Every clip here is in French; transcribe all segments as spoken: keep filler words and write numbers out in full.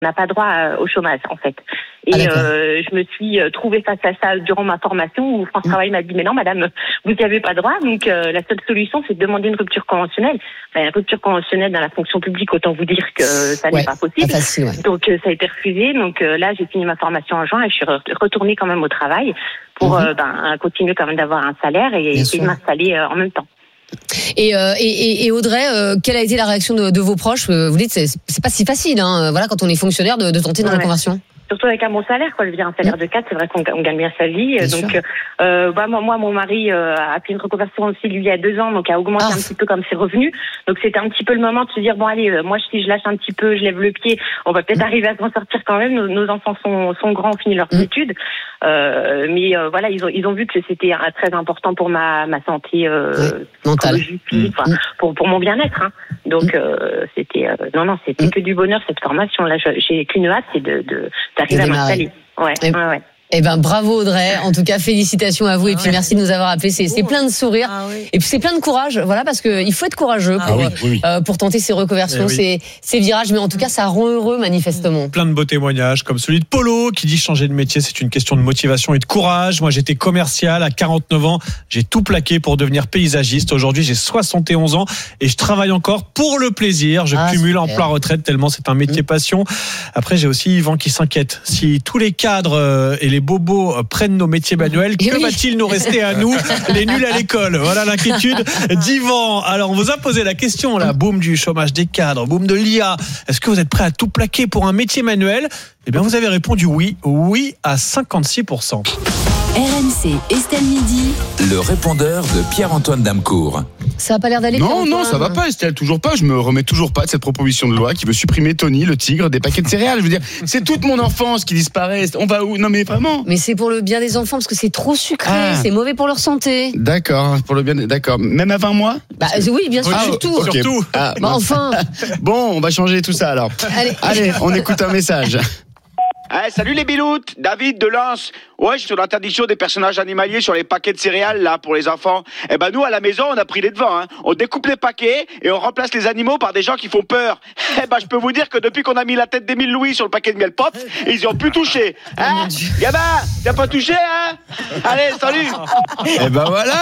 n'a pas droit au chômage en fait. Et ah, euh, je me suis trouvée face à ça durant ma formation où France Travail m'a dit mais non madame, vous n'y avez pas droit, donc euh, la seule solution c'est de demander une rupture conventionnelle. Enfin, une rupture conventionnelle dans la fonction publique, autant vous dire que ça ouais, n'est pas possible. Pas facile, ouais. Donc euh, ça a été refusé, donc euh, là j'ai fini ma formation en juin et je suis retournée quand même au travail pour mm-hmm. euh, ben, continuer quand même d'avoir un salaire et Bien essayer sûr. de m'installer euh, en même temps. Et, euh, et, et Audrey, euh, quelle a été la réaction de, de vos proches? Vous dites c'est, c'est pas si facile, hein, voilà, quand on est fonctionnaire, de, de tenter une ouais. reconversion. Surtout avec un bon salaire, quoi. Je veux dire, un salaire de quatre, c'est vrai qu'on on gagne bien sa vie. Bien donc, euh, bah, moi, moi, mon mari euh, a fait une reconversion aussi, lui, il y a deux ans, donc a augmenté ah. un petit peu comme ses revenus. Donc, c'était un petit peu le moment de se dire, bon, allez, euh, moi, si je lâche un petit peu, je lève le pied, on va peut-être mmh. arriver à s'en sortir quand même. Nos, nos enfants sont, sont grands, ont fini leurs mmh. études. Euh, mais euh, voilà, ils ont, ils ont vu que c'était euh, très important pour ma, ma santé euh, oui. mentale, mmh. enfin, pour, pour mon bien-être. Hein. Donc, euh, c'était, euh, non, non, c'était mmh. que du bonheur cette formation. Là, j'ai qu'une hâte, c'est de, de d'arriver à m'installer. Ouais, et, ouais, ouais. Eh ben bravo Audrey, en tout cas félicitations à vous et puis ouais. merci de nous avoir appelés. C'est, c'est plein de sourires ah, oui. et puis c'est plein de courage. Voilà parce que il faut être courageux ah, pour oui, oui. Euh, pour tenter ces reconversions, oui. ces ces virages. Mais en tout cas ça rend heureux manifestement. Plein de beaux témoignages comme celui de Polo qui dit changer de métier c'est une question de motivation et de courage. Moi j'étais commercial à quarante-neuf ans, j'ai tout plaqué pour devenir paysagiste. Aujourd'hui j'ai soixante et onze ans et je travaille encore pour le plaisir. Je ah, cumule emploi retraite tellement c'est un métier mmh. passion. Après j'ai aussi Yvan qui s'inquiète. Si tous les cadres et les bobos prennent nos métiers manuels, que oui. va-t-il nous rester à nous, les nuls à l'école? Voilà l'inquiétude d'Yvan. Alors on vous a posé la question là, boom du chômage des cadres, boom de l'I A. Est-ce que vous êtes prêt à tout plaquer pour un métier manuel? Eh bien vous avez répondu oui, oui à cinquante-six pour cent. R M C Estelle Midi, le répondeur de Pierre-Antoine Damcourt. Ça n'a pas l'air d'aller. Non, non, ça va pas, Estelle, toujours pas. Je me remets toujours pas de cette proposition de loi qui veut supprimer Tony, le tigre, des paquets de céréales. Je veux dire, c'est toute mon enfance qui disparaît. On va où? Non, mais vraiment. Mais c'est pour le bien des enfants parce que c'est trop sucré, ah. c'est mauvais pour leur santé. D'accord, pour le bien, d'accord. Même à vingt mois? Bah oui, bien sûr, ah, surtout. Okay. Surtout. Ah, bah, enfin. Bon, on va changer tout ça alors. Allez, Allez on écoute un message. Hey, salut les biloutes, David de Lens. Ouais, sur l'interdiction des personnages animaliers sur les paquets de céréales là pour les enfants. Eh ben nous à la maison on a pris les devants. Hein. On découpe les paquets et on remplace les animaux par des gens qui font peur. Eh ben je peux vous dire que depuis qu'on a mis la tête d'Émile Louis sur le paquet de miel pop, ils y ont plus touché. Hein, gamin, t'as pas touché hein? Allez, salut. Eh ben voilà.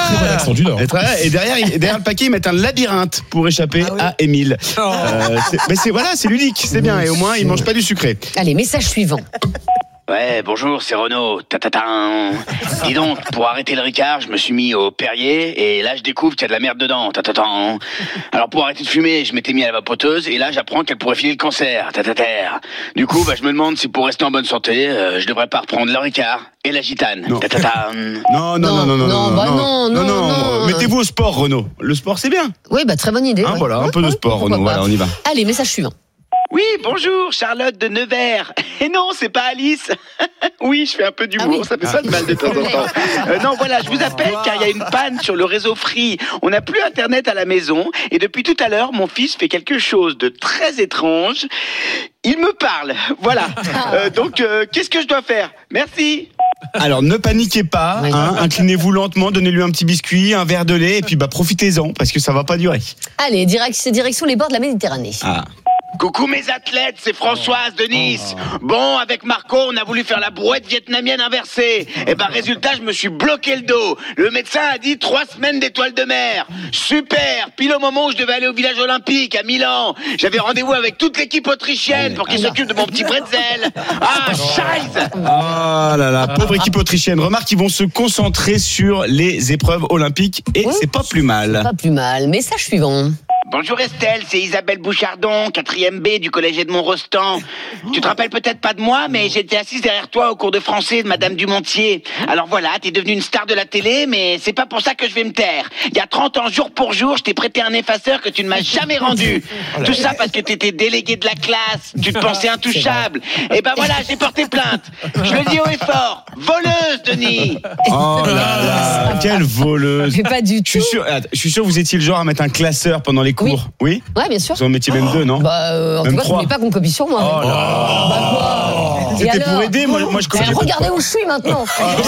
Et derrière, derrière le paquet ils mettent un labyrinthe pour échapper ah oui. à Émile. Oh. Euh, mais c'est voilà, c'est ludique, c'est bien et au moins ils mangent pas du sucré. Allez, message suivant. Ouais, bonjour, c'est Renaud. Ta-ta-ta. Dis donc, pour arrêter le Ricard, je me suis mis au Perrier et là je découvre qu'il y a de la merde dedans. Ta-ta-ta. Alors pour arrêter de fumer, je m'étais mis à la vapoteuse et là j'apprends qu'elle pourrait filer le cancer. Ta-ta-ta. Du coup, bah je me demande si pour rester en bonne santé, euh, je devrais pas reprendre le Ricard et la gitane. Non. Ta-ta-ta. Non, non, non, non, non, non, bah non, non, non, non. Mettez-vous au sport, Renaud. Le sport, c'est bien. Oui, bah très bonne idée. Hein, ouais. Voilà, un ouais, peu de sport, Renaud. Voilà, on y va. Allez, message suivant. Oui, bonjour, Charlotte de Nevers. Et non, c'est pas Alice. Oui, je fais un peu d'humour, ah oui. ça fait pas de mal de temps en temps. Euh, non, voilà, je vous appelle car il y a une panne sur le réseau Free. On n'a plus Internet à la maison et depuis tout à l'heure, mon fils fait quelque chose de très étrange. Il me parle, voilà. Euh, donc, euh, qu'est-ce que je dois faire? Merci. Alors ne paniquez pas, hein, inclinez-vous lentement, donnez-lui un petit biscuit, un verre de lait et puis bah profitez-en parce que ça va pas durer. Allez, direct, direction les bords de la Méditerranée. Ah. Coucou mes athlètes, c'est Françoise de Nice. Bon, avec Marco, on a voulu faire la brouette vietnamienne inversée. Et ben résultat, je me suis bloqué le dos. Le médecin a dit trois semaines d'étoiles de mer. Super. Pile au moment où je devais aller au village olympique à Milan, j'avais rendez-vous avec toute l'équipe autrichienne pour qu'ils s'occupent de mon petit bretzel. Ah, scheiße. Oh là là, pauvre équipe autrichienne. Remarque, ils vont se concentrer sur les épreuves olympiques et oui, c'est pas plus mal. C'est pas plus mal. Message suivant. Bonjour Estelle, c'est Isabelle Bouchardon, quatrième B du collège Edmond Rostand. Tu te rappelles peut-être pas de moi, mais j'étais assise derrière toi au cours de français de Madame Dumontier. Alors voilà, t'es devenue une star de la télé, mais c'est pas pour ça que je vais me taire. Il y a trente ans, jour pour jour, je t'ai prêté un effaceur que tu ne m'as jamais rendu. Tout ça parce que t'étais délégué de la classe, tu te pensais intouchable. Et ben voilà, j'ai porté plainte. Je le dis haut et fort, voleuse, Denis. Oh là là, quelle voleuse. Mais pas du tout. Je suis sûr, je suis sûr que vous étiez le genre à mettre un classeur pendant les cours. Oui. Ouais, bien sûr. Vous en mettiez même deux, non? Bah, euh, en même tout cas, tu mets pas qu'on copie sur moi. Oh là là. Bah quoi? C'était pour aider. Moi, moi je connais. Eh, regardez où je suis maintenant.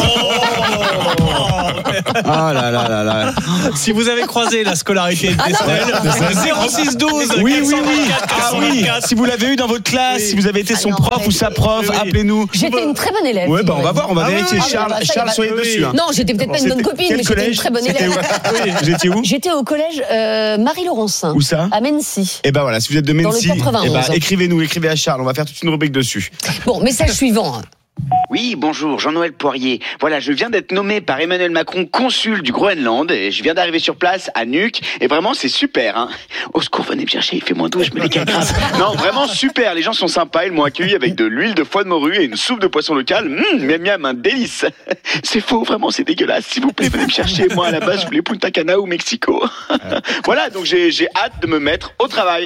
Ah là là là là. Si vous avez croisé la scolarité d'Estelle, zéro six douze. Oui, oui, oui. Ah oui. Si vous l'avez eu dans votre classe, oui. si vous avez été son ah non, prof ou sa prof, oui. appelez-nous. J'étais une très bonne élève. Ouais, bah on va voir, on va ah vérifier. Oui, Charles, ah bah, Charles, bah, soyez oui. dessus. Hein. Non, j'étais peut-être pas une bonne copine, mais j'étais une très bonne élève. Vous étiez où? J'étais au collège euh, Marie-Laurencin. Où ça? À Mency. Et ben voilà, si vous êtes de Mency, dans le quatre-vingt-onze. Eh ben, écrivez-nous, écrivez à Charles, on va faire toute une rubrique dessus. Bon, message suivant. Oui, bonjour, Jean-Noël Poirier. Voilà, je viens d'être nommé par Emmanuel Macron consul du Groenland et je viens d'arriver sur place à Nuuk et vraiment c'est super. Hein. Au secours, venez me chercher, il fait moins douze, je me décale grave. Non, vraiment super, les gens sont sympas, ils m'ont accueilli avec de l'huile de foie de morue et une soupe de poisson local. Hum, miam miam, un délice. C'est faux, vraiment c'est dégueulasse. S'il vous plaît, venez me chercher. Moi à la base, je voulais Punta Cana ou Mexico. Voilà, donc j'ai, j'ai hâte de me mettre au travail.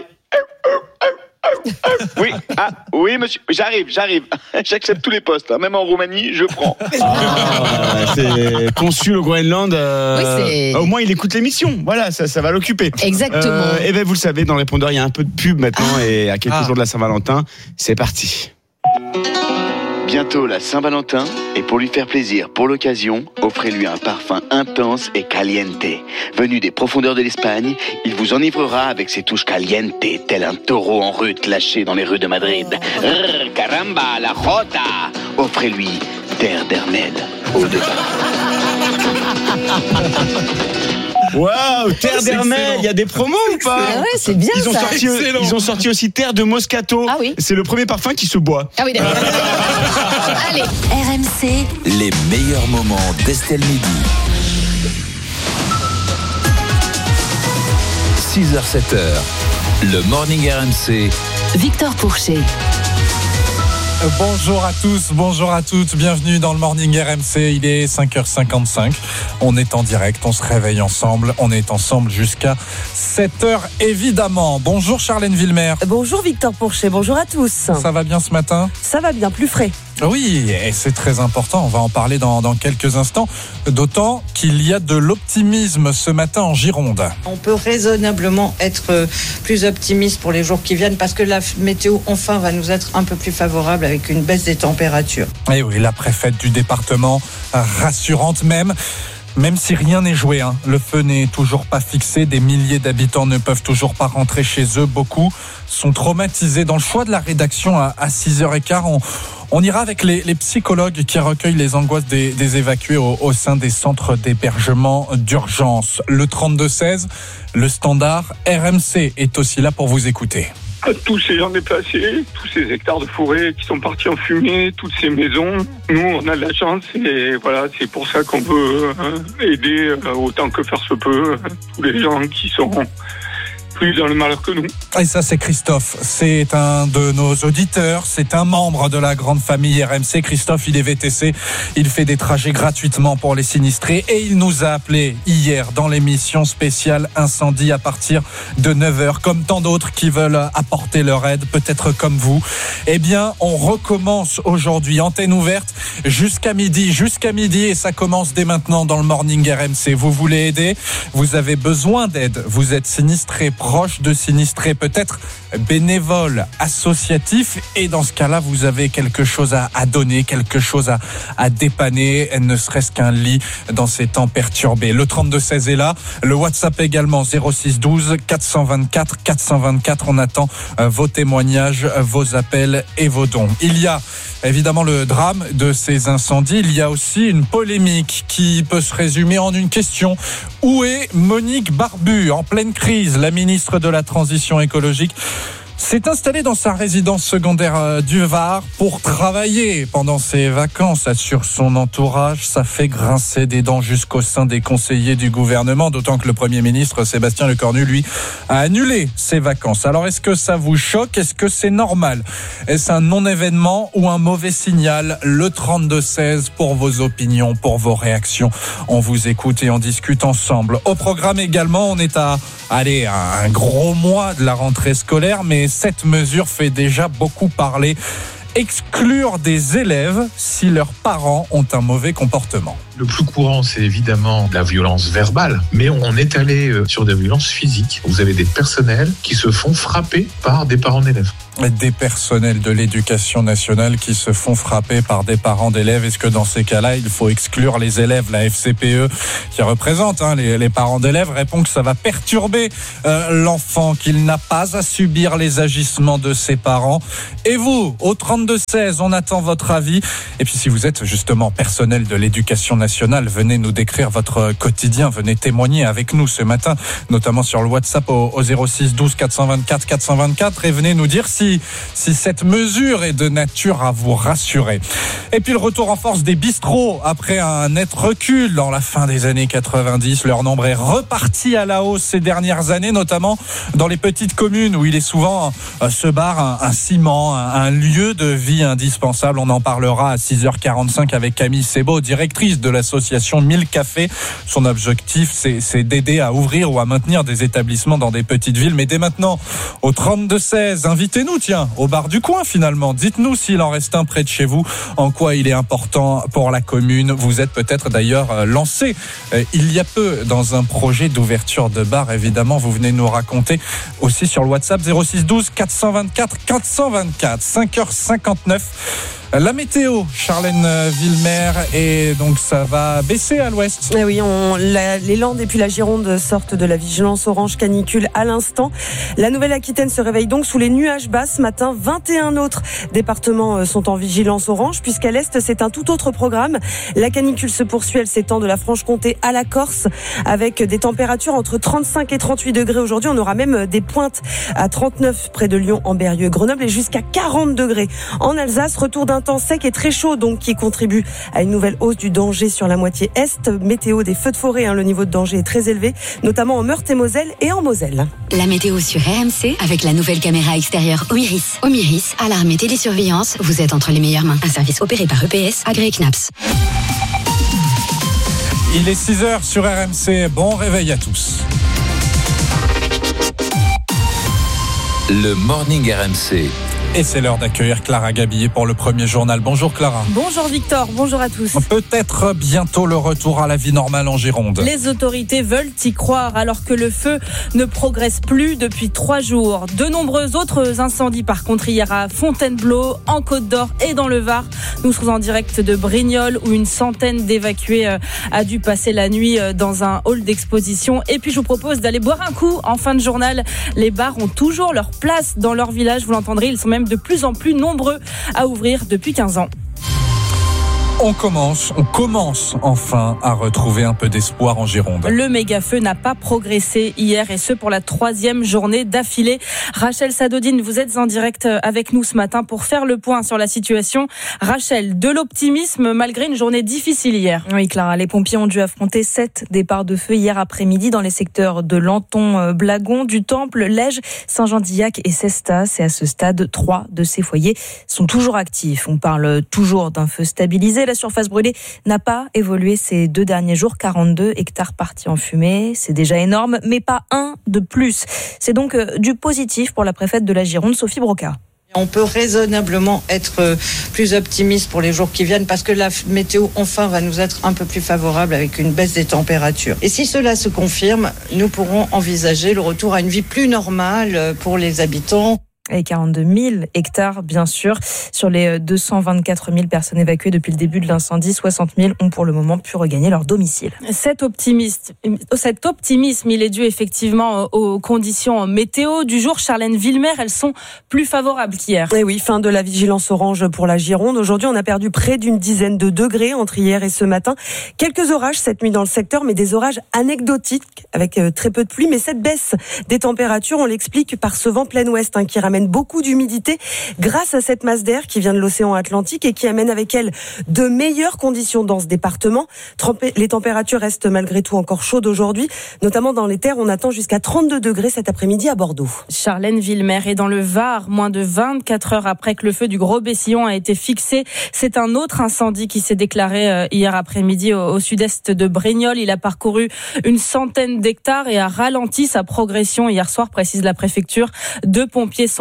Oui, ah, oui, monsieur, j'arrive, j'arrive. J'accepte tous les postes, hein. Même en Roumanie, je prends. Ah, c'est consul au Groenland. Euh, oui, c'est... Au moins, il écoute l'émission. Voilà, ça, ça va l'occuper. Exactement. Euh, et bien, vous le savez, dans le répondeur, il y a un peu de pub maintenant, ah. et à quelques ah. jours de la Saint-Valentin, c'est parti. Bientôt la Saint-Valentin, et pour lui faire plaisir pour l'occasion, offrez-lui un parfum intense et caliente. Venu des profondeurs de l'Espagne, il vous enivrera avec ses touches caliente, tel un taureau en rut lâché dans les rues de Madrid. Rrr, caramba, la jota. Offrez-lui Terre d'Hermel au-delà. Waouh, Terre d'Hermel, il y a des promos ou pas? Ouais, c'est bien ils ont ça. Sorti, ils ont sorti aussi Terre de Moscato. Ah oui. C'est le premier parfum qui se boit. Ah oui, d'accord. Allez, R M C, les meilleurs moments d'Estelle Midi. six heures sept heures, le Morning R M C. Victor Pourchet. Bonjour à tous, bonjour à toutes, bienvenue dans le Morning R M C, il est cinq heures cinquante-cinq, on est en direct, on se réveille ensemble, on est ensemble jusqu'à sept heures évidemment. Bonjour Charlène Villemer. Bonjour Victor Pourchet, bonjour à tous. Ça va bien ce matin? Ça va bien, plus frais. Oui, et c'est très important, on va en parler dans, dans quelques instants, d'autant qu'il y a de l'optimisme ce matin en Gironde. On peut raisonnablement être plus optimiste pour les jours qui viennent parce que la météo enfin va nous être un peu plus favorable avec une baisse des températures. Et oui, la préfète du département, rassurante même. Même si rien n'est joué, hein. Le feu n'est toujours pas fixé, des milliers d'habitants ne peuvent toujours pas rentrer chez eux. Beaucoup sont traumatisés. Dans le choix de la rédaction à, à six heures quinze, on, on ira avec les, les psychologues qui recueillent les angoisses des, des évacués au, au sein des centres d'hébergement d'urgence. Le trente-deux seize, le standard R M C est aussi là pour vous écouter. À tous ces gens déplacés, tous ces hectares de forêt qui sont partis en fumée, toutes ces maisons, nous on a de la chance et voilà, c'est pour ça qu'on veut aider autant que faire se peut tous les gens qui sont plus dans le malheur que nous. Et ça, c'est Christophe. C'est un de nos auditeurs. C'est un membre de la grande famille R M C. Christophe, il est V T C. Il fait des trajets gratuitement pour les sinistrés. Et il nous a appelé hier dans l'émission spéciale Incendie à partir de neuf heures. Comme tant d'autres qui veulent apporter leur aide, peut-être comme vous. Eh bien, on recommence aujourd'hui. Antenne ouverte jusqu'à midi. Jusqu'à midi. Et ça commence dès maintenant dans le Morning R M C. Vous voulez aider? Vous avez besoin d'aide. Vous êtes sinistré, proche de sinistrés, peut-être bénévole, associatif, et dans ce cas-là, vous avez quelque chose à, à donner, quelque chose à, à dépanner, ne serait-ce qu'un lit dans ces temps perturbés. Le trente-deux seize est là, le WhatsApp également, zéro six douze quatre cent vingt-quatre quatre cent vingt-quatre. On attend euh, vos témoignages, vos appels et vos dons. Il y a évidemment le drame de ces incendies. Il y a aussi une polémique qui peut se résumer en une question. Où est Monique Barbu, en pleine crise? La ministre de la Transition écologique s'est installée dans sa résidence secondaire du Var pour travailler pendant ses vacances. Assure son entourage, ça fait grincer des dents jusqu'au sein des conseillers du gouvernement, d'autant que le Premier ministre Sébastien Lecornu, lui, a annulé ses vacances. Alors est-ce que ça vous choque? Est-ce que c'est normal? Est-ce un non-événement ou un mauvais signal? Le trente-deux seize pour vos opinions, pour vos réactions. On vous écoute et on discute ensemble. Au programme également, on est à, allez, un gros mois de la rentrée scolaire, mais cette mesure fait déjà beaucoup parler. Exclure des élèves si leurs parents ont un mauvais comportement. Le plus courant, c'est évidemment la violence verbale, mais on est allé sur des violences physiques. Vous avez des personnels qui se font frapper par des parents d'élèves. Des personnels de l'éducation nationale qui se font frapper par des parents d'élèves. Est-ce que dans ces cas-là, il faut exclure les élèves? La F C P E, qui représente hein, les, les parents d'élèves, répond que ça va perturber euh, l'enfant, qu'il n'a pas à subir les agissements de ses parents. Et vous, au trente-deux seize, on attend votre avis. Et puis si vous êtes justement personnel de l'éducation nationale, venez nous décrire votre quotidien, venez témoigner avec nous ce matin, notamment sur le WhatsApp au, au zéro six douze quatre cent vingt-quatre quatre cent vingt-quatre, et venez nous dire si si cette mesure est de nature à vous rassurer. Et puis le retour en force des bistrots après un net recul dans la fin des années quatre-vingt-dix. Leur nombre est reparti à la hausse ces dernières années, notamment dans les petites communes où il est souvent euh, ce bar un, un ciment, un, un lieu de vie indispensable. On en parlera à six heures quarante-cinq avec Camille Sebaud, directrice de l'association mille Cafés. Son objectif, c'est, c'est d'aider à ouvrir ou à maintenir des établissements dans des petites villes. Mais dès maintenant, au trente-deux seize, invitez-nous tiens, au bar du coin finalement. Dites-nous s'il en reste un près de chez vous, en quoi il est important pour la commune. Vous êtes peut-être d'ailleurs lancé euh, il y a peu dans un projet d'ouverture de bar. Évidemment, vous venez nous raconter aussi sur le WhatsApp zéro six douze quatre cent vingt-quatre quatre cent vingt-quatre. cinq heures cinquante-neuf. La météo, Charlène Villemer, et donc ça va baisser à l'ouest. Eh oui, on, la, les Landes et puis la Gironde sortent de la vigilance orange canicule à l'instant. La Nouvelle-Aquitaine se réveille donc sous les nuages bas ce matin. vingt et un autres départements sont en vigilance orange, puisqu'à l'est, c'est un tout autre programme. La canicule se poursuit, elle s'étend de la Franche-Comté à la Corse, avec des températures entre trente-cinq et trente-huit degrés aujourd'hui. On aura même des pointes à trente-neuf près de Lyon, Ambérieu, Grenoble, et jusqu'à quarante degrés en Alsace. Retour d'un temps sec et très chaud, donc, qui contribue à une nouvelle hausse du danger sur la moitié est. Météo des feux de forêt, hein, le niveau de danger est très élevé, notamment en Meurthe-et-Moselle et en Moselle. La météo sur R M C avec la nouvelle caméra extérieure Omiris. Omiris, alarme et télésurveillance, vous êtes entre les meilleures mains. Un service opéré par E P S, agréé C N A P S. Il est six heures sur R M C. Bon réveil à tous. Le Morning R M C. Et c'est l'heure d'accueillir Clara Gabillet pour le premier journal. Bonjour Clara. Bonjour Victor, bonjour à tous. Peut-être bientôt le retour à la vie normale en Gironde. Les autorités veulent y croire alors que le feu ne progresse plus depuis trois jours. De nombreux autres incendies par contre hier à Fontainebleau, en Côte d'Or et dans le Var. Nous sommes en direct de Brignoles où une centaine d'évacués a dû passer la nuit dans un hall d'exposition. Et puis je vous propose d'aller boire un coup en fin de journal. Les bars ont toujours leur place dans leur village, vous l'entendrez, ils sont même de plus en plus nombreux à ouvrir depuis quinze ans. On commence, on commence enfin à retrouver un peu d'espoir en Gironde. Le méga-feu n'a pas progressé hier et ce pour la troisième journée d'affilée. Rachel Sadodine, vous êtes en direct avec nous ce matin pour faire le point sur la situation. Rachel, de l'optimisme malgré une journée difficile hier. Oui Clara, les pompiers ont dû affronter sept départs de feu hier après-midi dans les secteurs de Lanton, Blagon, du Temple, Lège, Saint-Jean-d'Illac et Cestas. Et à ce stade, trois de ces foyers sont toujours actifs. On parle toujours d'un feu stabilisé. La surface brûlée n'a pas évolué ces deux derniers jours. quarante-deux hectares partis en fumée. C'est déjà énorme, mais pas un de plus. C'est donc du positif pour la préfète de la Gironde, Sophie Broca. On peut raisonnablement être plus optimiste pour les jours qui viennent parce que la météo enfin va nous être un peu plus favorable avec une baisse des températures. Et si cela se confirme, nous pourrons envisager le retour à une vie plus normale pour les habitants. Et quarante-deux mille hectares, bien sûr. Sur les deux cent vingt-quatre mille personnes évacuées depuis le début de l'incendie, soixante mille ont pour le moment pu regagner leur domicile. Cet optimisme, cet optimisme, il est dû effectivement aux conditions météo du jour. Charlène Villemer, elles sont plus favorables qu'hier. Et oui, fin de la vigilance orange pour la Gironde. Aujourd'hui, on a perdu près d'une dizaine de degrés entre hier et ce matin. Quelques orages cette nuit dans le secteur, mais des orages anecdotiques avec très peu de pluie. Mais cette baisse des températures, on l'explique par ce vent plein ouest hein, qui ramène beaucoup d'humidité grâce à cette masse d'air qui vient de l'océan Atlantique et qui amène avec elle de meilleures conditions dans ce département. Les températures restent malgré tout encore chaudes aujourd'hui, notamment dans les terres. On attend jusqu'à trente-deux degrés cet après-midi à Bordeaux. Charlène Villemer est dans le Var, moins de vingt-quatre heures après que le feu du Gros Bessillon a été fixé. C'est un autre incendie qui s'est déclaré hier après-midi au, au sud-est de Brignoles. Il a parcouru une centaine d'hectares et a ralenti sa progression hier soir, précise la préfecture. Deux pompiers sont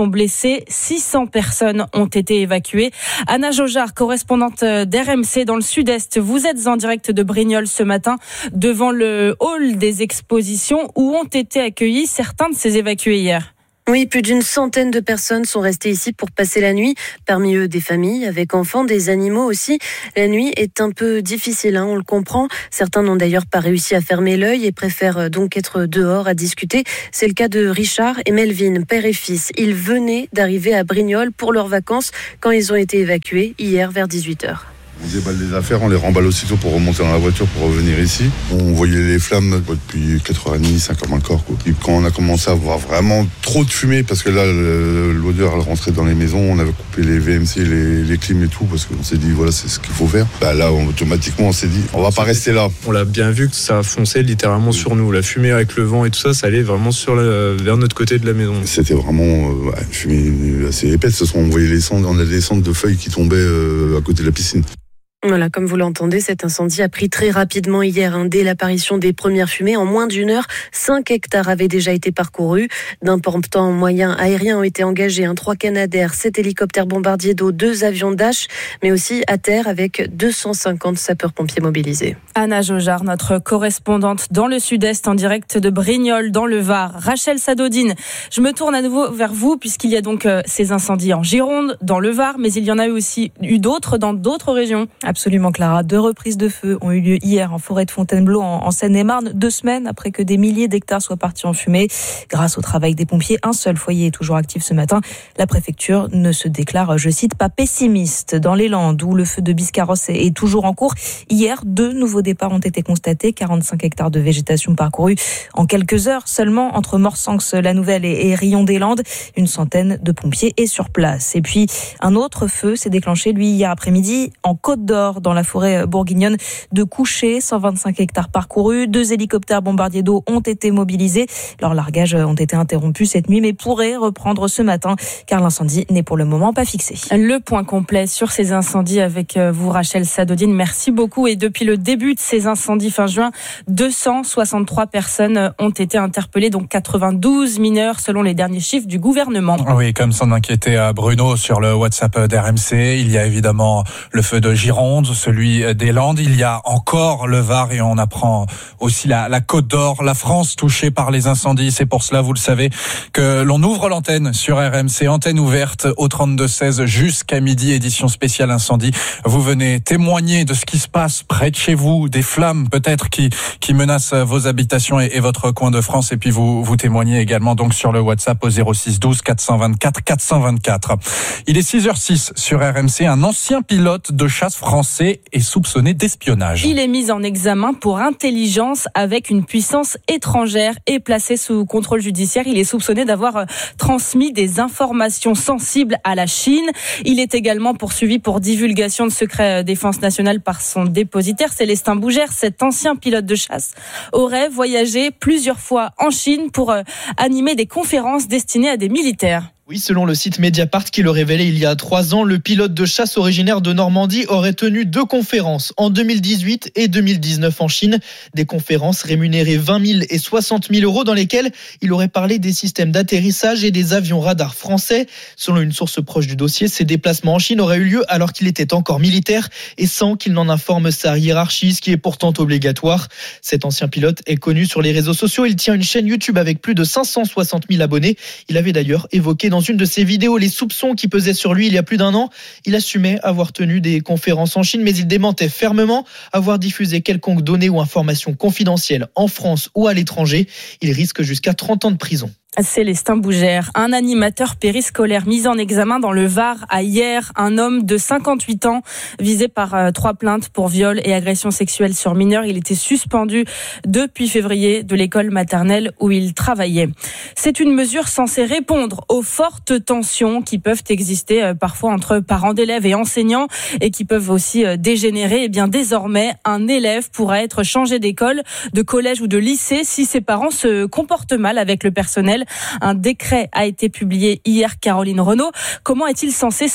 sont blessés. six cents personnes ont été évacuées. Anna Jaugeard, correspondante d'R M C dans le sud-est. Vous êtes en direct de Brignoles ce matin devant le hall des expositions où ont été accueillis certains de ces évacués hier. Oui, plus d'une centaine de personnes sont restées ici pour passer la nuit. Parmi eux, des familles avec enfants, des animaux aussi. La nuit est un peu difficile, hein, on le comprend. Certains n'ont d'ailleurs pas réussi à fermer l'œil et préfèrent donc être dehors à discuter. C'est le cas de Richard et Melvin, père et fils. Ils venaient d'arriver à Brignoles pour leurs vacances quand ils ont été évacués hier vers dix-huit heures. On déballe les affaires, on les remballe aussitôt pour remonter dans la voiture pour revenir ici. On voyait les flammes depuis quatre heures trente, cinq heures moins le corps. Quoi. Et quand on a commencé à voir vraiment trop de fumée, parce que là, l'odeur elle rentrait dans les maisons, on avait coupé les V M C, les, les clims et tout, parce qu'on s'est dit, voilà, c'est ce qu'il faut faire. Bah là, on, automatiquement, on s'est dit, on va pas rester là. On l'a bien vu que ça fonçait littéralement sur nous. La fumée avec le vent et tout ça, ça allait vraiment sur la, vers notre côté de la maison. C'était vraiment euh, ouais, une fumée assez épaisse. De toute façon, on voyait les cendres, on a des cendres de feuilles qui tombaient euh, à côté de la piscine. Voilà, comme vous l'entendez, cet incendie a pris très rapidement hier. Hein, dès l'apparition des premières fumées, en moins d'une heure, cinq hectares avaient déjà été parcourus. D'importants moyens aériens ont été engagés. Hein, trois Canadair, sept hélicoptères bombardiers d'eau, deux avions Dash, mais aussi à terre avec deux cent cinquante sapeurs-pompiers mobilisés. Anna Jaugeard, notre correspondante dans le sud-est, en direct de Brignoles, dans le Var. Rachel Sadodine, je me tourne à nouveau vers vous, puisqu'il y a donc euh, ces incendies en Gironde, dans le Var, mais il y en a eu aussi eu d'autres dans d'autres régions. Absolument, Clara. Deux reprises de feu ont eu lieu hier en forêt de Fontainebleau, en Seine-et-Marne, deux semaines après que des milliers d'hectares soient partis en fumée. Grâce au travail des pompiers, un seul foyer est toujours actif ce matin. La préfecture ne se déclare, je cite, pas pessimiste. Dans les Landes, où le feu de Biscarrosse est toujours en cours, hier, deux nouveaux départs ont été constatés. quarante-cinq hectares de végétation parcourus en quelques heures seulement entre Morsanx-la-Nouvelle et Rion-des-Landes. Une centaine de pompiers est sur place. Et puis, un autre feu s'est déclenché, lui, hier après-midi, en Côte-d'Or, dans la forêt bourguignonne de Couché, cent vingt-cinq hectares parcourus. Deux hélicoptères bombardiers d'eau ont été mobilisés. Leurs largages ont été interrompus cette nuit, mais pourraient reprendre ce matin, car l'incendie n'est pour le moment pas fixé. Le point complet sur ces incendies avec vous, Rachel Sadodine. Merci beaucoup. Et depuis le début de ces incendies fin juin, deux cent soixante-trois personnes ont été interpellées, donc quatre-vingt-douze mineurs selon les derniers chiffres du gouvernement. Oui, comme s'en inquiétait Bruno sur le WhatsApp d'R M C, il y a évidemment le feu de Gironde, celui des Landes, il y a encore le Var et on apprend aussi la, la Côte d'Or, la France touchée par les incendies. C'est pour cela, vous le savez, que l'on ouvre l'antenne sur R M C, antenne ouverte au trente-deux seize jusqu'à midi, édition spéciale incendie. Vous venez témoigner de ce qui se passe près de chez vous, des flammes peut-être qui, qui menacent vos habitations et, et votre coin de France. Et puis vous, vous témoignez également donc sur le WhatsApp au zéro six douze quatre cent vingt-quatre quatre cent vingt-quatre. Il est six heures six sur R M C. Un ancien pilote de chasse français est soupçonné d'espionnage. Il est mis en examen pour intelligence avec une puissance étrangère et placé sous contrôle judiciaire. Il est soupçonné d'avoir transmis des informations sensibles à la Chine. Il est également poursuivi pour divulgation de secrets défense nationale par son dépositaire, Célestin Bougère. Cet ancien pilote de chasse aurait voyagé plusieurs fois en Chine pour animer des conférences destinées à des militaires. Oui, selon le site Mediapart qui le révélait il y a trois ans, le pilote de chasse originaire de Normandie aurait tenu deux conférences en deux mille dix-huit et deux mille dix-neuf en Chine. Des conférences rémunérées vingt mille et soixante mille euros dans lesquelles il aurait parlé des systèmes d'atterrissage et des avions radars français. Selon une source proche du dossier, ces déplacements en Chine auraient eu lieu alors qu'il était encore militaire et sans qu'il n'en informe sa hiérarchie, ce qui est pourtant obligatoire. Cet ancien pilote est connu sur les réseaux sociaux. Il tient une chaîne YouTube avec plus de cinq cent soixante mille abonnés. Il avait d'ailleurs évoqué dans une de ses vidéos les soupçons qui pesaient sur lui il y a plus d'un an. Il assumait avoir tenu des conférences en Chine, mais il démentait fermement avoir diffusé quelconque donnée ou information confidentielle en France ou à l'étranger. Il risque jusqu'à trente ans de prison. Célestin Bougère, un animateur périscolaire mis en examen dans le Var à hier, un homme de cinquante-huit ans visé par euh, trois plaintes pour viol et agression sexuelle sur mineurs. Il était suspendu depuis février de l'école maternelle où il travaillait. C'est une mesure censée répondre aux fortes tensions qui peuvent exister euh, parfois entre parents d'élèves et enseignants et qui peuvent aussi euh, dégénérer. Et bien désormais, un élève pourra être changé d'école, de collège ou de lycée si ses parents se comportent mal avec le personnel. Un décret a été publié hier, Caroline Renaud. Comment est-il censé s'appliquer ?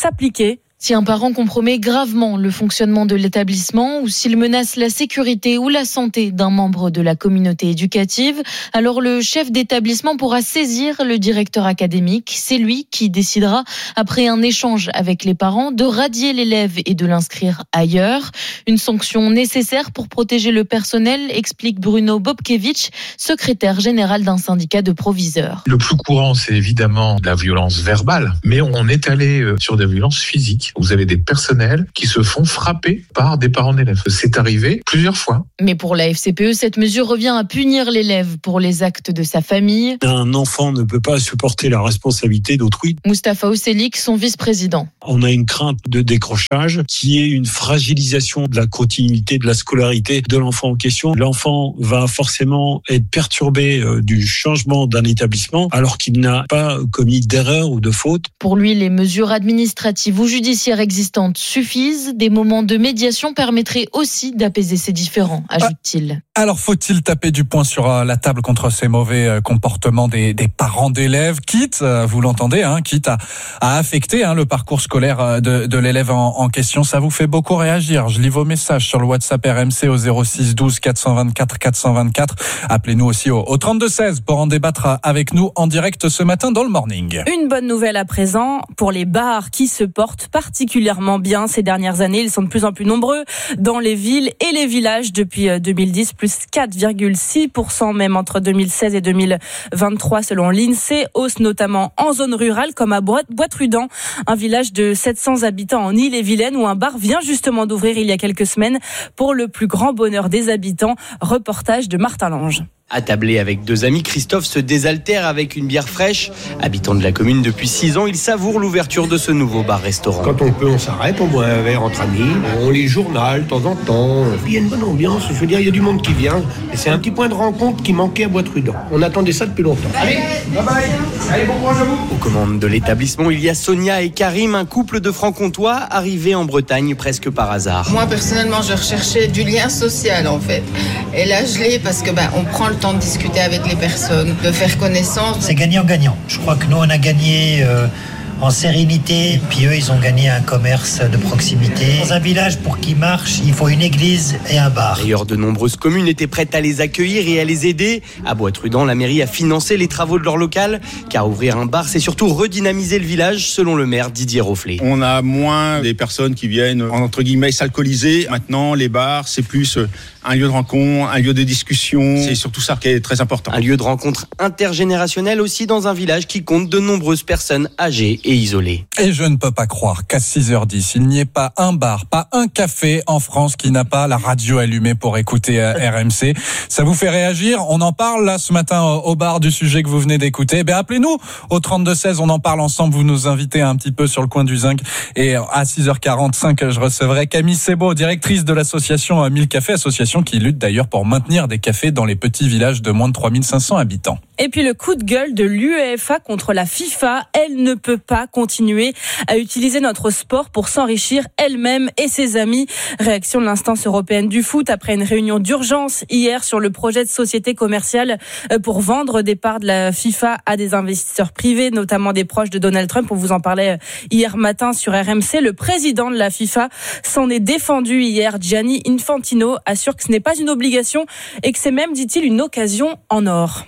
Si un parent compromet gravement le fonctionnement de l'établissement ou s'il menace la sécurité ou la santé d'un membre de la communauté éducative, alors le chef d'établissement pourra saisir le directeur académique. C'est lui qui décidera, après un échange avec les parents, de radier l'élève et de l'inscrire ailleurs. Une sanction nécessaire pour protéger le personnel, explique Bruno Bobkevich, secrétaire général d'un syndicat de proviseurs. Le plus courant, c'est évidemment la violence verbale, mais on est allé sur des violences physiques. Vous avez des personnels qui se font frapper par des parents d'élèves. C'est arrivé plusieurs fois. Mais pour la F C P E, cette mesure revient à punir l'élève pour les actes de sa famille. Un enfant ne peut pas supporter la responsabilité d'autrui. Mustapha Oselik, son vice-président. On a une crainte de décrochage qui est une fragilisation de la continuité de la scolarité de l'enfant en question. L'enfant va forcément être perturbé du changement d'un établissement alors qu'il n'a pas commis d'erreur ou de faute. Pour lui, les mesures administratives ou judiciaires existantes suffisent. Des moments de médiation permettraient aussi d'apaiser ces différends, ajoute-t-il. Alors, faut-il taper du poing sur la table contre ces mauvais comportements des, des parents d'élèves, quitte, vous l'entendez, hein, quitte à, à affecter hein, le parcours scolaire de, de l'élève en, en question. Ça vous fait beaucoup réagir. Je lis vos messages sur le WhatsApp R M C au zéro six douze quatre cent vingt-quatre quatre cent vingt-quatre. Appelez-nous aussi au, au trente-deux seize pour en débattre avec nous en direct ce matin dans le Morning. Une bonne nouvelle à présent pour les bars qui se portent particulièrement bien ces dernières années. Ils sont de plus en plus nombreux dans les villes et les villages depuis deux mille dix, plus quatre virgule six pour cent même entre deux mille seize et deux mille vingt-trois selon l'INSEE. Hausse notamment en zone rurale comme à Bois-Trudent, un village de sept cents habitants en Ille-et-Vilaine où un bar vient justement d'ouvrir il y a quelques semaines pour le plus grand bonheur des habitants. Reportage de Martin Lange. Attablé avec deux amis, Christophe se désaltère avec une bière fraîche. Habitant de la commune depuis six ans, il savoure l'ouverture de ce nouveau bar-restaurant. Quand on peut, on s'arrête, on boit un verre entre amis, on lit le journal de temps en temps. Il y a une bonne ambiance, je veux dire, il y a du monde qui vient. Et c'est un petit point de rencontre qui manquait à Bois-Trudent. On attendait ça depuis longtemps. Allez, bye bye. Allez, bon courage à vous. Aux commandes de l'établissement, il y a Sonia et Karim, un couple de franc-comtois arrivés en Bretagne presque par hasard. Moi, personnellement, je recherchais du lien social, en fait. Et là, je l'ai parce que, ben, on prend le temps de discuter avec les personnes, de faire connaissance. C'est gagnant-gagnant. Je crois que nous, on a gagné euh, en sérénité, puis eux, ils ont gagné un commerce de proximité. Dans un village, pour qu'il marche, il faut une église et un bar. D'ailleurs, de nombreuses communes étaient prêtes à les accueillir et à les aider. À Bois-Trudent, la mairie a financé les travaux de leur local, car ouvrir un bar, c'est surtout redynamiser le village, selon le maire Didier Rofflet. On a moins des personnes qui viennent, entre guillemets, s'alcooliser. Maintenant, les bars, c'est plus un lieu de rencontre, un lieu de discussion. C'est surtout ça qui est très important. Un lieu de rencontre intergénérationnel aussi dans un village qui compte de nombreuses personnes âgées et isolées. Et je ne peux pas croire qu'à six heures dix, il n'y ait pas un bar, pas un café en France qui n'a pas la radio allumée pour écouter R M C. Ça vous fait réagir? On en parle là ce matin au bar du sujet que vous venez d'écouter. Ben appelez-nous au trente-deux seize, on en parle ensemble. Vous nous invitez un petit peu sur le coin du Zinc. Et à six heures quarante-cinq, je recevrai Camille Sebaud, directrice de l'association mille Cafés, association qui lutte d'ailleurs pour maintenir des cafés dans les petits villages de moins de trois mille cinq cents habitants. Et puis le coup de gueule de l'UEFA contre la FIFA. Elle ne peut pas continuer à utiliser notre sport pour s'enrichir elle-même et ses amis. Réaction de l'instance européenne du foot après une réunion d'urgence hier sur le projet de société commerciale pour vendre des parts de la FIFA à des investisseurs privés, notamment des proches de Donald Trump. On vous en parlait hier matin sur R M C. Le président de la FIFA s'en est défendu hier. Gianni Infantino assure que ce n'est pas une obligation et que c'est même, dit-il, une occasion en or.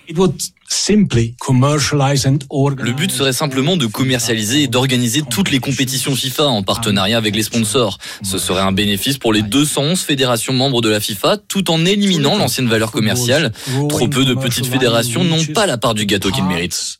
Le but serait simplement de commercialiser et d'organiser toutes les compétitions FIFA en partenariat avec les sponsors. Ce serait un bénéfice pour les deux cent onze fédérations membres de la FIFA, tout en éliminant l'ancienne valeur commerciale. Trop peu de petites fédérations n'ont pas la part du gâteau qu'ils méritent.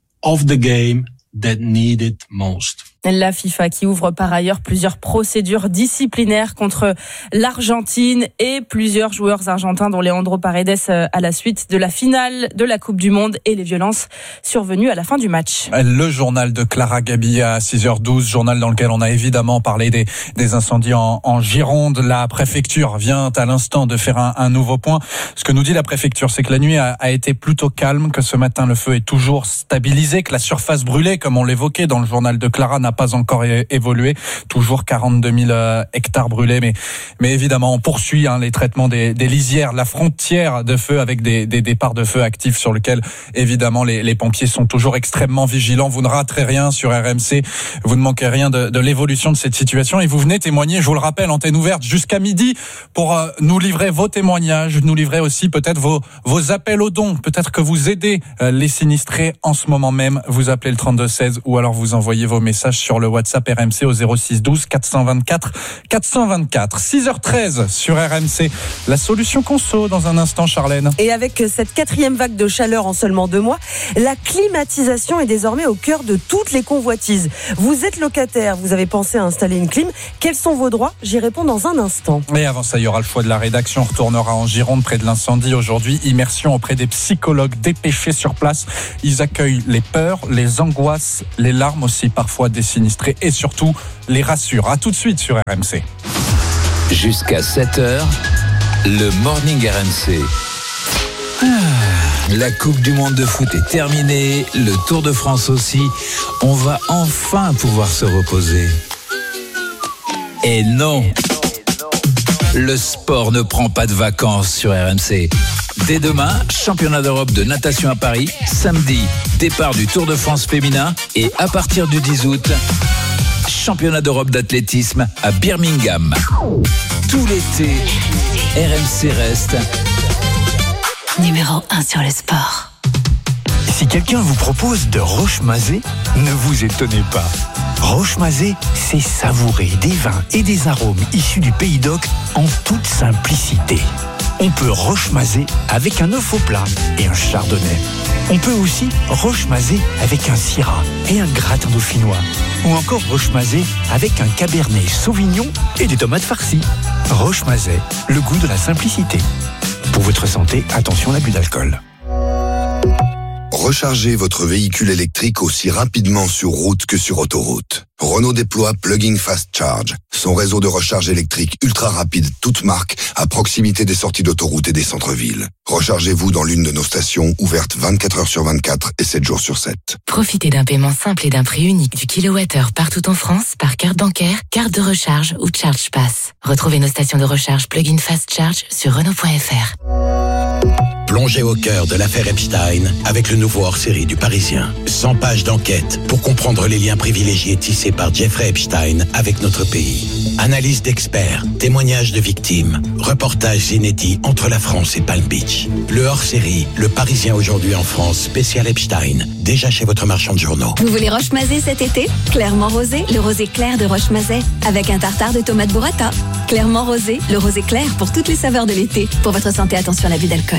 La FIFA qui ouvre par ailleurs plusieurs procédures disciplinaires contre l'Argentine et plusieurs joueurs argentins dont Leandro Paredes à la suite de la finale de la Coupe du Monde et les violences survenues à la fin du match. Le journal de Clara Gabi à six heures douze, journal dans lequel on a évidemment parlé des, des incendies en, en Gironde. La préfecture vient à l'instant de faire un, un nouveau point. Ce que nous dit la préfecture, c'est que la nuit a, a été plutôt calme, que ce matin le feu est toujours stabilisé, que la surface brûlée, comme on l'évoquait dans le journal de Clara, n'a pas encore é- évolué. Toujours quarante-deux mille euh, hectares brûlés, mais mais évidemment on poursuit hein, les traitements des, des lisières, la frontière de feu avec des, des départs de feu actifs sur lequel évidemment les, les pompiers sont toujours extrêmement vigilants. Vous ne raterez rien sur R M C, vous ne manquez rien de, de l'évolution de cette situation et vous venez témoigner, je vous le rappelle, antenne ouverte jusqu'à midi pour euh, nous livrer vos témoignages, nous livrer aussi peut-être vos, vos appels aux dons, peut-être que vous aidez euh, les sinistrés en ce moment même. Vous appelez le trente-deux seize ou alors vous envoyez vos messages sur le WhatsApp R M C au zéro six douze quatre cent vingt-quatre quatre cent vingt-quatre. six heures treize sur R M C. La solution conso dans un instant, Charlène. Et avec cette quatrième vague de chaleur en seulement deux mois, la climatisation est désormais au cœur de toutes les convoitises. Vous êtes locataire, vous avez pensé à installer une clim. Quels sont vos droits ? J'y réponds dans un instant. Et avant ça, il y aura le choix de la rédaction. On retournera en Gironde près de l'incendie aujourd'hui. Immersion auprès des psychologues dépêchés sur place. Ils accueillent les peurs, les angoisses, les larmes aussi parfois des sinistrés et surtout les rassurent. À tout de suite sur R M C. Jusqu'à sept heures, le Morning R M C. Ah, la Coupe du Monde de foot est terminée, le Tour de France aussi. On va enfin pouvoir se reposer. Et non, le sport ne prend pas de vacances sur R M C. Dès demain, championnat d'Europe de natation à Paris. Samedi, départ du Tour de France féminin. Et à partir du dix août, championnat d'Europe d'athlétisme à Birmingham. Tout l'été, R M C reste numéro un sur le sport. Si quelqu'un vous propose de Roche-Mazé, ne vous étonnez pas. Roche-Mazé, c'est savourer des vins et des arômes issus du Pays d'Oc en toute simplicité. On peut Roche-Mazé avec un œuf au plat et un chardonnay. On peut aussi Roche-Mazé avec un syrah et un gratin dauphinois. Ou encore Roche-Mazé avec un cabernet sauvignon et des tomates farcies. Roche-Mazé, le goût de la simplicité. Pour votre santé, attention à l'abus d'alcool. Rechargez votre véhicule électrique aussi rapidement sur route que sur autoroute. Renault déploie Plug-in Fast Charge, son réseau de recharge électrique ultra rapide, toute marque, à proximité des sorties d'autoroute et des centres-villes. Rechargez-vous dans l'une de nos stations, ouvertes vingt-quatre heures sur vingt-quatre et sept jours sur sept. Profitez d'un paiement simple et d'un prix unique du kilowattheure partout en France par carte bancaire, carte de recharge ou Charge Pass. Retrouvez nos stations de recharge Plug-in Fast Charge sur Renault point F R. Plongez au cœur de l'affaire Epstein avec le nouveau hors-série du Parisien. cent pages d'enquête pour comprendre les liens privilégiés tissés par Jeffrey Epstein avec notre pays. Analyse d'experts, témoignages de victimes, reportages inédits entre la France et Palm Beach. Le hors-série, le Parisien aujourd'hui en France, spécial Epstein, déjà chez votre marchand de journaux. Vous voulez Roche-Mazé cet été ? Clairement rosé, le rosé clair de Roche-Mazé, avec un tartare de tomates burrata. Clairement rosé, le rosé clair pour toutes les saveurs de l'été. Pour votre santé, attention à l'abus d'alcool.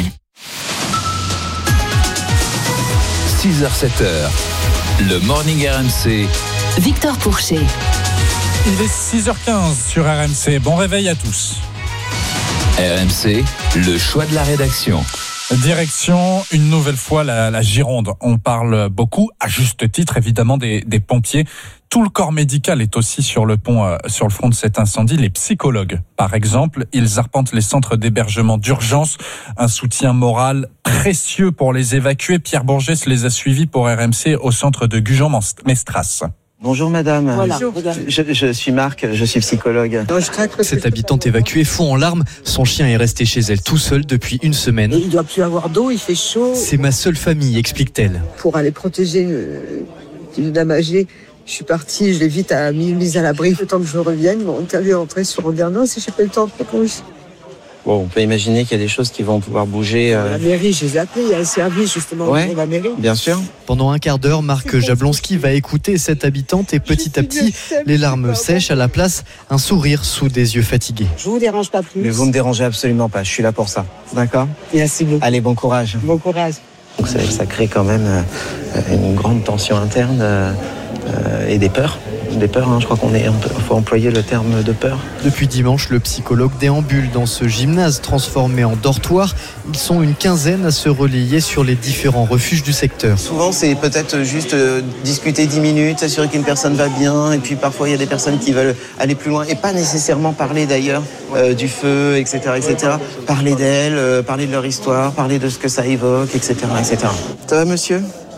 six heures sept heures, le Morning R M C. Victor Pourchet. Il est six heures quinze sur R M C. Bon réveil à tous. R M C, le choix de la rédaction. Direction, une nouvelle fois, la, la Gironde. On parle beaucoup, à juste titre évidemment, des, des pompiers. Tout le corps médical est aussi sur le pont, euh, sur le front de cet incendie. Les psychologues, par exemple, ils arpentent les centres d'hébergement d'urgence. Un soutien moral précieux pour les évacuer. Pierre Bourgès les a suivis pour R M C au centre de Gujan-Mestras. Bonjour madame, voilà. je, je suis Marc, je suis psychologue. Cette habitante évacuée fond en larmes, son chien est resté chez elle tout seul depuis une semaine. Et il ne doit plus avoir d'eau, il fait chaud. C'est ma seule famille, explique-t-elle. Pour aller protéger une dame âgée, je suis partie, je l'ai vite mise à l'abri. Le temps que je revienne, ils m'ont interdit d'entrer sur Andernos et j'ai pas eu le temps de répondre. Bon, on peut imaginer qu'il y a des choses qui vont pouvoir bouger. Euh... La mairie, je les ai appelés, il y a un service justement ouais, pour la mairie. Bien sûr. Pendant un quart d'heure, Marc Jablonski va écouter cette habitante et petit à petit, les larmes sèchent à la place, un sourire sous des yeux fatigués. Je vous dérange pas plus. Mais vous me dérangez absolument pas, je suis là pour ça. D'accord ? Merci beaucoup. Allez, bon courage. Bon courage. Donc ça, ça crée quand même euh, une grande tension interne euh, euh, et des peurs. Des peurs, hein. Je crois qu'on est, on faut employer le terme de peur. Depuis dimanche, le psychologue déambule dans ce gymnase transformé en dortoir. Ils sont une quinzaine à se relayer sur les différents refuges du secteur. Souvent, c'est peut-être juste euh, discuter dix minutes, s'assurer qu'une personne va bien, et puis parfois il y a des personnes qui veulent aller plus loin et pas nécessairement parler d'ailleurs euh, du feu, et cetera, et cetera. Parler d'elles, euh, parler de leur histoire, parler de ce que ça évoque, et cetera, et cetera. Ça va, monsieur ?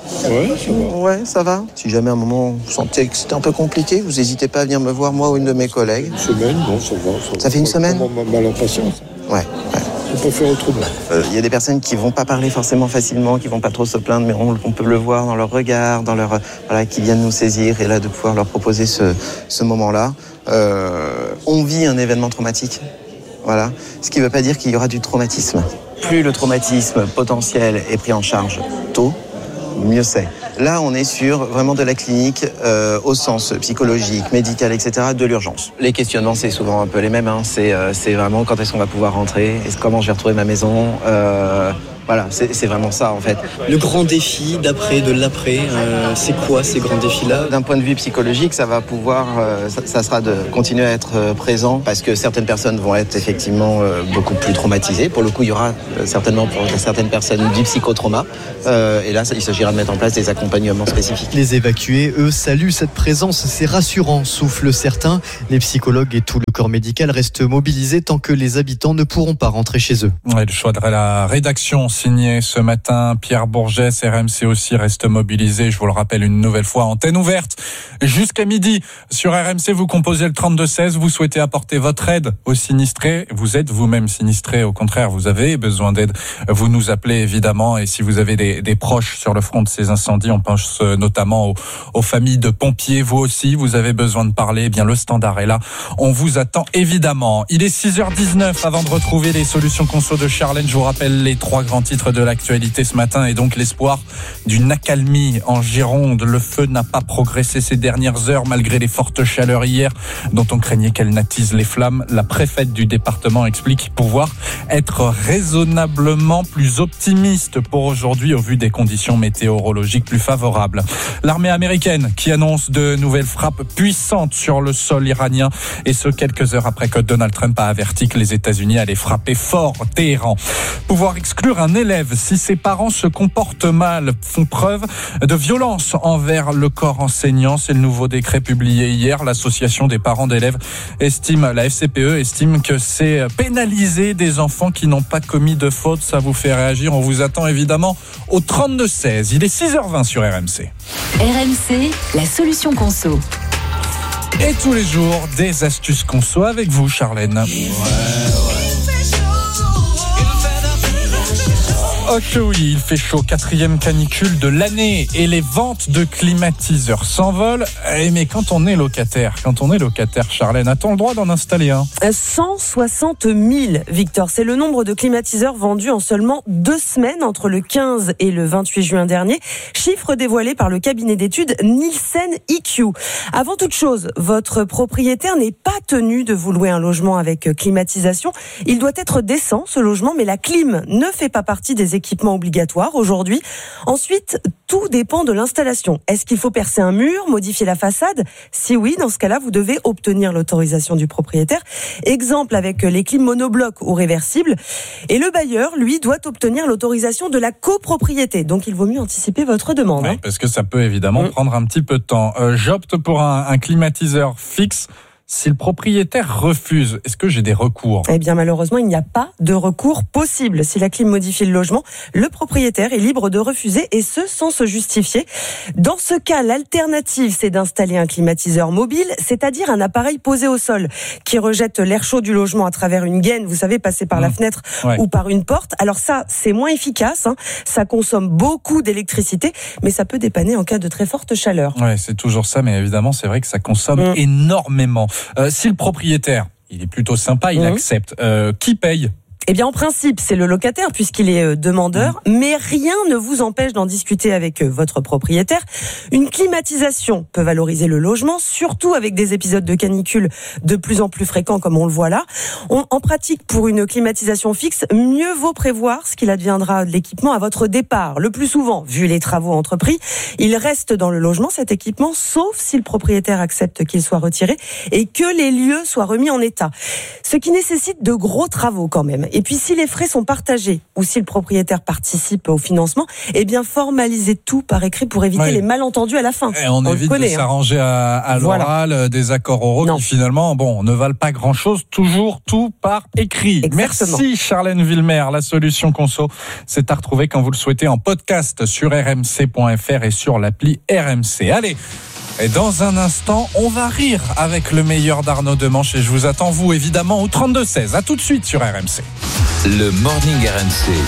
Ouais, ça va. Ouais, ça va. Si jamais à un moment vous sentez que c'était un peu compliqué, vous n'hésitez pas à venir me voir, moi ou une de mes collègues. Une semaine, non, ça va. Ça, ça fait une semaine mal en patience. Ouais, ouais. On peut faire autrement. Il euh, y a des personnes qui vont pas parler forcément facilement, qui vont pas trop se plaindre, mais on, on peut le voir dans leur regard, dans leur, voilà, qui viennent nous saisir, et là de pouvoir leur proposer ce, ce moment-là. Euh, on vit un événement traumatique, voilà. Ce qui ne veut pas dire qu'il y aura du traumatisme. Plus le traumatisme potentiel est pris en charge tôt, mieux c'est. Là, on est sur vraiment de la clinique euh, au sens psychologique, médical, et cetera, de l'urgence. Les questionnements, c'est souvent un peu les mêmes. Hein. C'est, euh, c'est vraiment quand est-ce qu'on va pouvoir rentrer, est-ce, comment je vais retrouver ma maison. Euh, voilà, c'est, c'est vraiment ça en fait. Le grand défi d'après, de l'après, euh, c'est quoi ces grands défis-là ? D'un point de vue psychologique, ça va pouvoir, euh, ça, ça sera de continuer à être euh, présent parce que certaines personnes vont être effectivement euh, beaucoup plus traumatisées. Pour le coup, il y aura euh, certainement pour certaines personnes du psychotrauma. Euh, et là, ça, il s'agira de mettre en place des accompagnements spécifiques. Les évacués, eux, saluent cette présence. C'est rassurant, soufflent certains. Les psychologues et tout le corps médical restent mobilisés tant que les habitants ne pourront pas rentrer chez eux. Ouais, le choix de la rédaction signé ce matin Pierre Bourget. R M C aussi reste mobilisé. Je vous le rappelle une nouvelle fois, antenne ouverte jusqu'à midi sur R M C. Vous composez le trente-deux seize. Vous souhaitez apporter votre aide aux sinistrés. Vous êtes vous-même sinistré. Au contraire, vous avez besoin d'aide. Vous nous appelez évidemment. Et si vous avez des, des proches sur le front de ces incendies, on pense notamment aux, aux familles de pompiers. Vous aussi, vous avez besoin de parler. Eh bien, le standard est là. On vous attend évidemment. Il est six heures dix-neuf. Avant de retrouver les solutions conso de Charlène, je vous rappelle les trois grands titres de l'actualité ce matin et donc l'espoir d'une accalmie en Gironde. Le feu n'a pas progressé ces dernières heures malgré les fortes chaleurs hier dont on craignait qu'elles n'attisent les flammes. La préfète du département explique pouvoir être raisonnablement plus optimiste pour aujourd'hui au vu des conditions météorologiques plus favorables. L'armée américaine qui annonce de nouvelles frappes puissantes sur le sol iranien et ce quelques heures après que Donald Trump a averti que les États-Unis allaient frapper fort Téhéran. Pouvoir exclure un élève si ses parents se comportent mal, font preuve de violence envers le corps enseignant. C'est le nouveau décret publié hier. L'association des parents d'élèves estime, la F C P E estime que c'est pénaliser des enfants qui n'ont pas commis de faute. Ça vous fait réagir. On vous attend évidemment au trente-deux seize. Il est six heures vingt sur R M C. R M C, la solution conso. Et tous les jours, des astuces conso avec vous, Charlène. Ouais, ouais. Oh que oui, il fait chaud, quatrième canicule de l'année et les ventes de climatiseurs s'envolent. Eh, mais quand on est locataire, quand on est locataire, Charlène, a-t-on le droit d'en installer un ? cent soixante mille, Victor. C'est le nombre de climatiseurs vendus en seulement deux semaines entre le quinze et le vingt-huit juin dernier. Chiffre dévoilé par le cabinet d'études Nielsen E Q. Avant toute chose, votre propriétaire n'est pas tenu de vous louer un logement avec climatisation. Il doit être décent, ce logement, mais la clim ne fait pas partie des équipements obligatoires aujourd'hui. Ensuite, tout dépend de l'installation. Est-ce qu'il faut percer un mur, modifier la façade ? Si oui, dans ce cas-là, vous devez obtenir l'autorisation du propriétaire. Exemple avec les clims monoblocs ou réversibles. Et le bailleur, lui, doit obtenir l'autorisation de la copropriété. Donc, il vaut mieux anticiper votre demande. Oui, parce que ça peut évidemment mmh. prendre un petit peu de temps. Euh, j'opte pour un, un climatiseur fixe. Si le propriétaire refuse, est-ce que j'ai des recours ? Eh bien, malheureusement, il n'y a pas de recours possible. Si la clim modifie le logement, le propriétaire est libre de refuser et ce, sans se justifier. Dans ce cas, l'alternative, c'est d'installer un climatiseur mobile, c'est-à-dire un appareil posé au sol qui rejette l'air chaud du logement à travers une gaine, vous savez, passer par mmh. la fenêtre ouais. ou par une porte. Alors ça, c'est moins efficace, hein. Ça consomme beaucoup d'électricité, mais ça peut dépanner en cas de très forte chaleur. Ouais, c'est toujours ça, mais évidemment, c'est vrai que ça consomme mmh. énormément. Euh, si le propriétaire, il est plutôt sympa, il mmh. accepte, euh, qui paye ? Eh bien, en principe, c'est le locataire puisqu'il est demandeur, mmh. mais rien ne vous empêche d'en discuter avec votre propriétaire. Une climatisation peut valoriser le logement, surtout avec des épisodes de canicule de plus en plus fréquents comme on le voit là. On, en pratique, pour une climatisation fixe, mieux vaut prévoir ce qu'il adviendra de l'équipement à votre départ. Le plus souvent, vu les travaux entrepris, il reste dans le logement cet équipement, sauf si le propriétaire accepte qu'il soit retiré et que les lieux soient remis en état. Ce qui nécessite de gros travaux quand même. Et puis si les frais sont partagés ou si le propriétaire participe au financement, eh bien formalisez tout par écrit pour éviter oui. les malentendus à la fin. Et on, on évite connaît, de s'arranger à, à l'oral, voilà. des accords oraux non. qui finalement bon, ne valent pas grand-chose, toujours tout par écrit. Exactement. Merci Charlène Villemer, la solution conso, c'est à retrouver quand vous le souhaitez en podcast sur r m c point f r et sur l'appli R M C. Allez, et dans un instant, on va rire avec le meilleur d'Arnaud Demanche et je vous attends, vous, évidemment, au trente-deux seize. À tout de suite sur R M C. Le Morning R M C.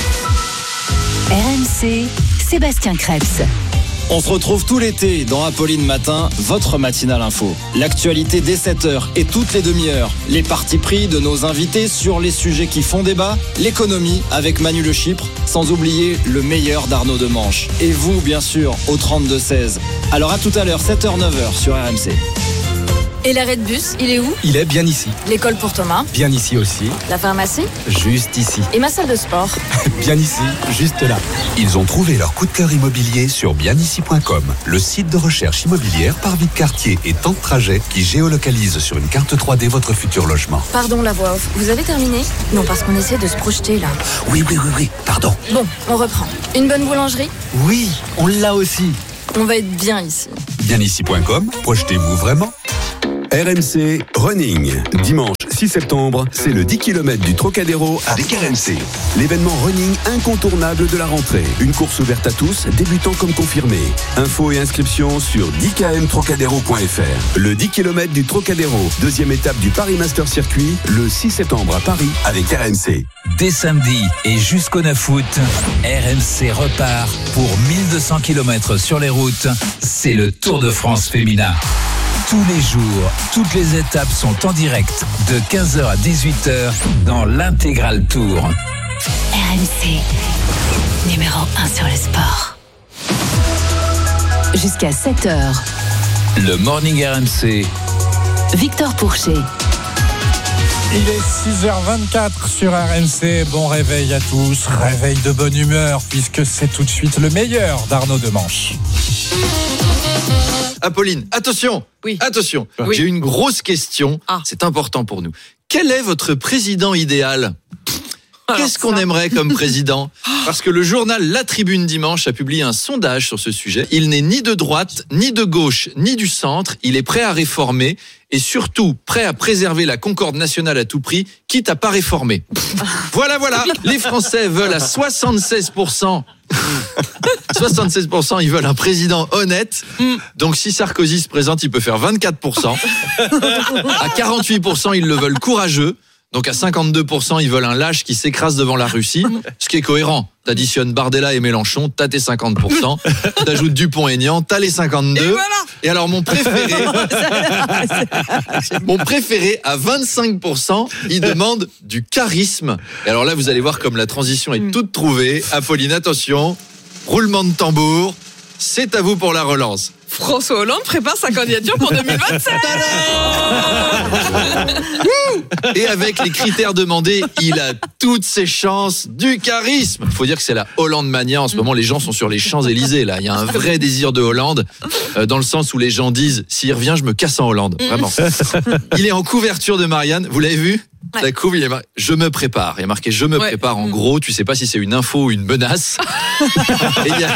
R M C, Sébastien Krebs. On se retrouve tout l'été dans Apolline Matin, votre matinale info. L'actualité dès sept heures et toutes les demi-heures. Les partis pris de nos invités sur les sujets qui font débat. L'économie avec Manu Le Chypre, sans oublier le meilleur d'Arnaud Demanche. Et vous, bien sûr, au trente-deux seize. Alors à tout à l'heure, sept heures neuf heures sur R M C. Et l'arrêt de bus, il est où? Il est bien ici. L'école pour Thomas? Bien ici aussi. La pharmacie? Juste ici. Et ma salle de sport? Bien ici, juste là. Ils ont trouvé leur coup de cœur immobilier sur bien ici point com, le site de recherche immobilière par vie de quartier et temps de trajet qui géolocalise sur une carte trois D votre futur logement. Pardon la voix off, vous avez terminé? Non, parce qu'on essaie de se projeter là. Oui, oui, oui, oui, pardon. Bon, on reprend. Une bonne boulangerie? Oui, on l'a aussi. On va être bien ici. bien ici point com, projetez-vous vraiment. R M C Running. Dimanche six septembre, c'est le dix kilomètres du Trocadéro avec R M C. L'événement running incontournable de la rentrée. Une course ouverte à tous, débutants comme confirmés. Infos et inscriptions sur dix k m trocadéro point f r. Le dix kilomètres du Trocadéro, deuxième étape du Paris Master Circuit, le six septembre à Paris avec R M C. Dès samedi et jusqu'au neuf août, R M C repart pour mille deux cents kilomètres sur les routes. C'est le Tour de France féminin. Tous les jours, toutes les étapes sont en direct de quinze heures à dix-huit heures dans l'Intégral Tour. R M C, numéro un sur le sport. Jusqu'à sept heures. Le Morning R M C. Victor Pourchet. Il est six heures vingt-quatre sur R M C. Bon réveil à tous. Réveil de bonne humeur puisque c'est tout de suite le meilleur d'Arnaud Demanche. Apolline, attention, oui. attention, oui. J'ai une grosse question, ah. c'est important pour nous. Quel est votre président idéal ? Qu'est-ce qu'on aimerait comme président ? Parce que le journal La Tribune dimanche a publié un sondage sur ce sujet. Il n'est ni de droite, ni de gauche, ni du centre. Il est prêt à réformer et surtout prêt à préserver la concorde nationale à tout prix, quitte à pas réformer. Voilà, voilà. Les Français veulent à soixante-seize pour cent. soixante-seize pour cent, ils veulent un président honnête. Donc si Sarkozy se présente, il peut faire vingt-quatre pour cent. À quarante-huit pour cent, ils le veulent courageux. Donc à cinquante-deux pour cent, ils veulent un lâche qui s'écrase devant la Russie, ce qui est cohérent. T'additionnes Bardella et Mélenchon, t'as tes cinquante pour cent. T'ajoutes Dupont-Aignan, t'as les cinquante-deux. Et, voilà. Et alors mon préféré, mon préféré à vingt-cinq pour cent, il demande du charisme. Et alors là, vous allez voir comme la transition est toute trouvée. Apolline, attention, roulement de tambour. C'est à vous pour la relance. François Hollande prépare sa candidature pour deux mille vingt-sept. Et avec les critères demandés, il a toutes ses chances du charisme. Il faut dire que c'est la Hollande mania. En ce moment, les gens sont sur les Champs-Élysées. Là, il y a un vrai désir de Hollande, euh, dans le sens où les gens disent « S'il revient, je me casse en Hollande. » Vraiment. Il est en couverture de Marianne. Vous l'avez vu ? Ouais. La couve, il est mar... je me prépare. Il y a marqué je me ouais. prépare. En mmh. gros, tu sais pas si c'est une info ou une menace. Et il y a...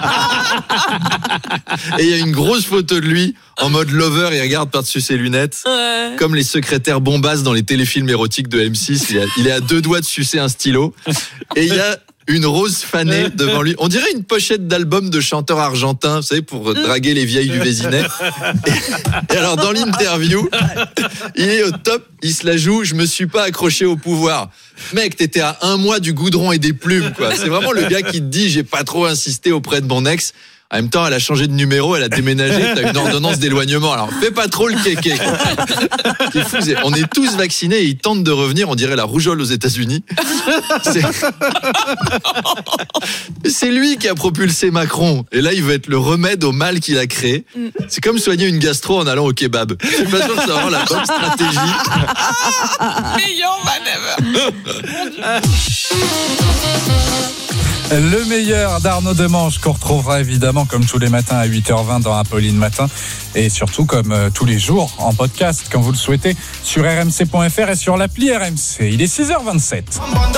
Et il y a une grosse photo de lui en mode lover. Il regarde par-dessus ses lunettes, ouais. comme les secrétaires bombasses dans les téléfilms érotiques de M six. Il, a... il est à deux doigts de sucer un stylo. Et il y a une rose fanée devant lui. On dirait une pochette d'album de chanteurs argentins, vous savez, pour draguer les vieilles du Vésinet. Et, et alors, dans l'interview, il est au top, il se la joue, je me suis pas accroché au pouvoir. Mec, t'étais à un mois du goudron et des plumes, quoi. C'est vraiment le gars qui te dit, j'ai pas trop insisté auprès de mon ex. En même temps, elle a changé de numéro, elle a déménagé, t'as une ordonnance d'éloignement. Alors, fais pas trop le kéké. C'est fou, c'est... On est tous vaccinés et ils tentent de revenir, on dirait la rougeole aux États-Unis. C'est... c'est lui qui a propulsé Macron. Et là, il veut être le remède au mal qu'il a créé. C'est comme soigner une gastro en allant au kebab. Je suis pas sûr que c'est vraiment la bonne stratégie. Meilleur manœuvre. Le meilleur d'Arnaud Demanche qu'on retrouvera évidemment comme tous les matins à huit heures vingt dans Apolline Matin et surtout comme euh, tous les jours en podcast quand vous le souhaitez sur r m c point f r et sur l'appli R M C. Il est six heures vingt-sept.